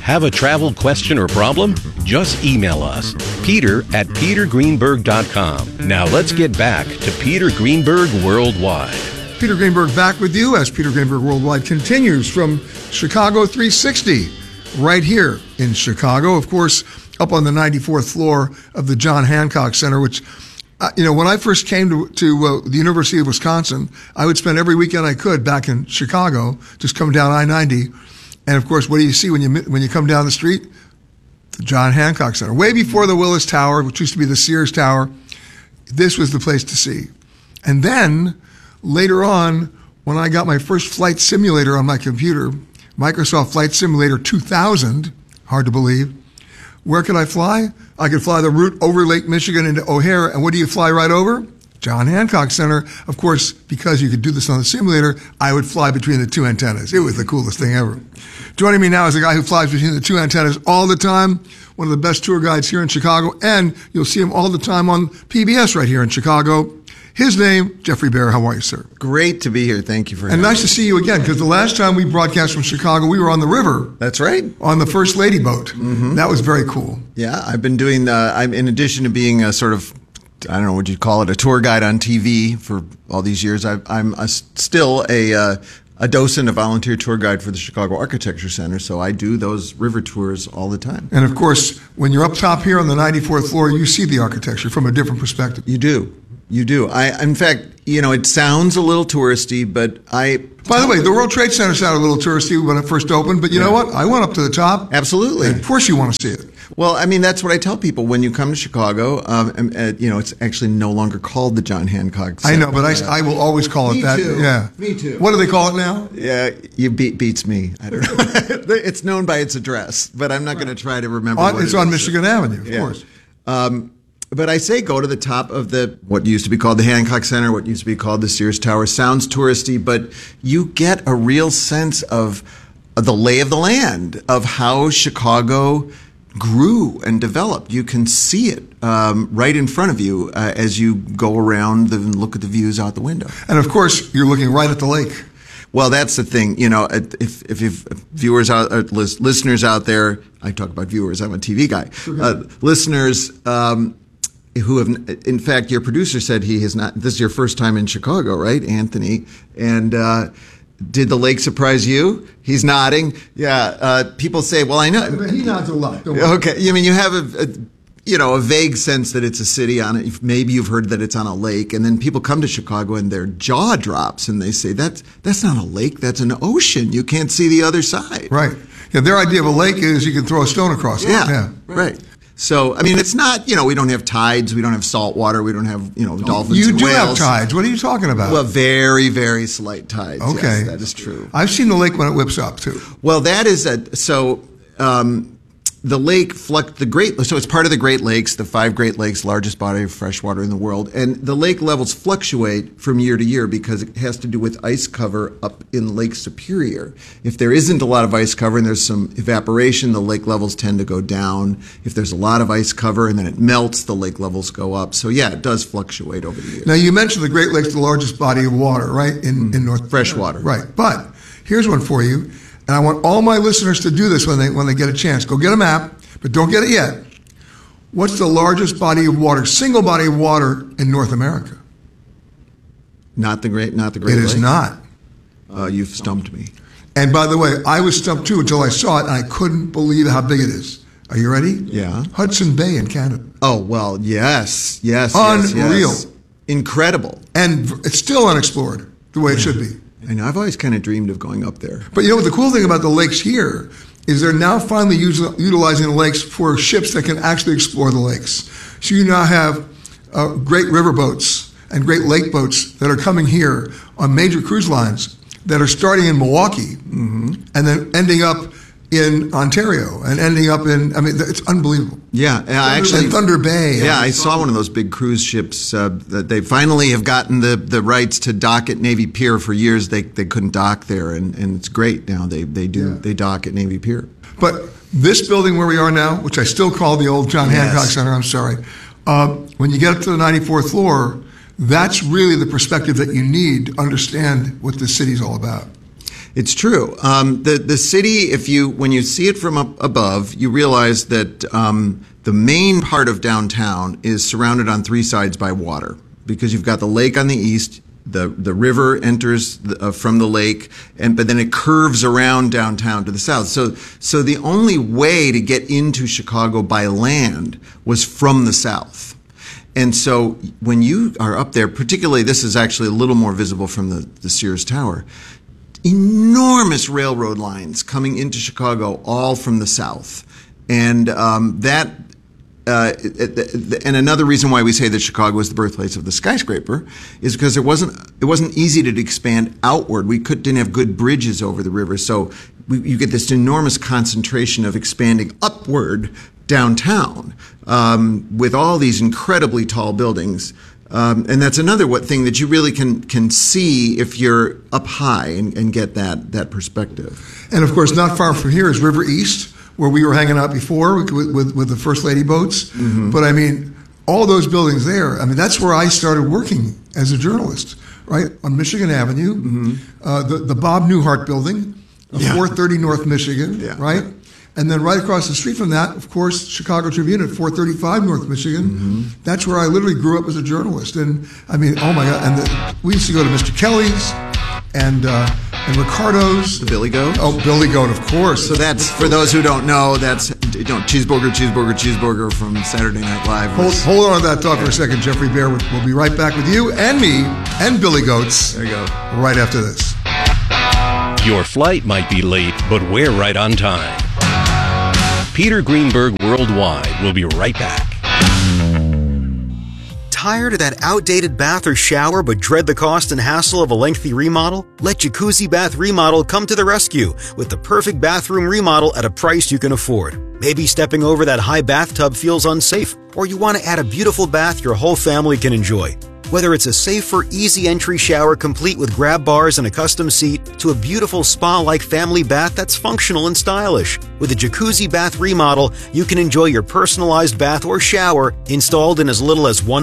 Have a travel question or problem? Just email us, peter@petergreenberg.com. Now let's get back to Peter Greenberg Worldwide. Peter Greenberg back with you as Peter Greenberg Worldwide continues from Chicago 360, right here in Chicago. Of course, up on the 94th floor of the John Hancock Center, which, when I first came to the University of Wisconsin, I would spend every weekend I could back in Chicago, just come down I-90. And of course, what do you see when you come down the street? The John Hancock Center. Way before the Willis Tower, which used to be the Sears Tower, this was the place to see. And then, later on, when I got my first flight simulator on my computer, Microsoft Flight Simulator 2000, hard to believe, where could I fly? I could fly the route over Lake Michigan into O'Hare, and what do you fly right over? John Hancock Center. Of course, because you could do this on the simulator, I would fly between the two antennas. It was the coolest thing ever. Joining me now is a guy who flies between the two antennas all the time, one of the best tour guides here in Chicago, and you'll see him all the time on PBS right here in Chicago. His name, Jeffrey Bear. How are you, sir? Great to be here. Thank you for having me. And nice to see you again, because the last time we broadcast from Chicago, we were on the river. That's right. On the First Lady boat. Mm-hmm. That was very cool. Yeah, I've been doing, in addition to being a sort of, I don't know, what you'd call it, a tour guide on TV for all these years, I'm still a docent, a volunteer tour guide for the Chicago Architecture Center, so I do those river tours all the time. And of course, when you're up top here on the 94th floor, you see the architecture from a different perspective. You do. You do. In fact, it sounds a little touristy, but By the way, the World Trade Center sounded a little touristy when it first opened, but you know what? I went up to the top. Absolutely. And of course you want to see it. Well, that's what I tell people when you come to Chicago. It's actually no longer called the John Hancock Center. I know, but I will always call it that. Too. Yeah, me too. What do they call it now? Yeah, beats me. I don't know. It's known by its address, but I'm not going to try to remember. It's on Michigan Avenue, of course. But I say go to the top of what used to be called the Hancock Center, what used to be called the Sears Tower. Sounds touristy, but you get a real sense of the lay of the land, of how Chicago grew and developed. You can see it right in front of you as you go around and look at the views out the window. And of course, you're looking right at the lake. Well, that's the thing. If viewers listeners out there, I talk about viewers. I'm a TV guy. Listeners who have, in fact, your producer said he has not. This is your first time in Chicago, right, Anthony? And did the lake surprise you? He's nodding. Yeah. People say, "Well, I know." He nods a lot. Okay. You have a vague sense that it's a city on it. Maybe you've heard that it's on a lake, and then people come to Chicago and their jaw drops and they say, "That's not a lake. That's an ocean. You can't see the other side." Right. Yeah. Their idea of a lake is you can throw a stone across it. Yeah. Right. So, it's not, we don't have tides, we don't have salt water, we don't have, dolphins You and do whales. have tides. What are you talking about? Well, very, very slight tides. Okay. Yes, that is true. I've seen the lake when it whips up, too. Well, that is the lake, so it's part of the Great Lakes, the 5 Great Lakes, largest body of fresh water in the world. And the lake levels fluctuate from year to year because it has to do with ice cover up in Lake Superior. If there isn't a lot of ice cover and there's some evaporation, the lake levels tend to go down. If there's a lot of ice cover and then it melts, the lake levels go up. So yeah, it does fluctuate over the years. Now you mentioned the Great Lakes, the largest body of water, right? In North fresh water. Right. But here's one for you. And I want all my listeners to do this when they get a chance. Go get a map, but don't get it yet. What's the largest body of water, single body of water in North America? Not the Great Lakes? It is not. You've stumped me. And by the way, I was stumped too until I saw it, and I couldn't believe how big it is. Are you ready? Yeah. Hudson Bay in Canada. Oh, well, yes. Unreal. Yes. Incredible. And it's still unexplored the way it should be. I know. I've always kind of dreamed of going up there. But what the cool thing about the lakes here is they're now finally utilizing the lakes for ships that can actually explore the lakes. So you now have great river boats and great lake boats that are coming here on major cruise lines that are starting in Milwaukee and then ending up in Ontario and ending up it's unbelievable. Yeah, actually, Thunder Bay. Yeah, I saw one of those big cruise ships that they finally have gotten the rights to dock at Navy Pier. For years they couldn't dock there, and it's great now. They dock at Navy Pier. But this building where we are now, which I still call the old John Hancock Center, I'm sorry, when you get up to the 94th floor, that's really the perspective that you need to understand what this city's all about. It's true. The city, when you see it from up above, you realize that the main part of downtown is surrounded on three sides by water, because you've got the lake on the east, the river enters from the lake, but then it curves around downtown to the south. So the only way to get into Chicago by land was from the south. And so when you are up there, particularly, this is actually a little more visible from the Sears Tower, enormous railroad lines coming into Chicago, all from the south. And and another reason why we say that Chicago is the birthplace of the skyscraper is because it wasn't easy to expand outward. We didn't have good bridges over the river, so you get this enormous concentration of expanding upward downtown with all these incredibly tall buildings. And that's another thing that you really can see if you're up high and get that perspective. And of course, not far from here is River East, where we were hanging out before with the First Lady boats. Mm-hmm. But I mean, all those buildings there, I mean, that's where I started working as a journalist, right? On Michigan Avenue, mm-hmm. The Bob Newhart building, 430 North Michigan, right? And then right across the street from that, of course, Chicago Tribune at 435 North Michigan. Mm-hmm. That's where I literally grew up as a journalist. And I mean, oh my God. And we used to go to Mr. Kelly's and Ricardo's. The Billy Goat? Oh, Billy Goat, of course. So that's, for those who don't know, that's cheeseburger from Saturday Night Live. Hold on to that thought for a second. Jeffrey Bear will be right back with you and me and Billy Goats. There you go. Right after this. Your flight might be late, but we're right on time. Peter Greenberg Worldwide will be right back. Tired of that outdated bath or shower but dread the cost and hassle of a lengthy remodel? Let Jacuzzi Bath Remodel come to the rescue with the perfect bathroom remodel at a price you can afford. Maybe stepping over that high bathtub feels unsafe, or you want to add a beautiful bath your whole family can enjoy. Whether it's a safer, easy entry shower complete with grab bars and a custom seat, to a beautiful spa-like family bath that's functional and stylish. With a Jacuzzi Bath Remodel, you can enjoy your personalized bath or shower installed in as little as 1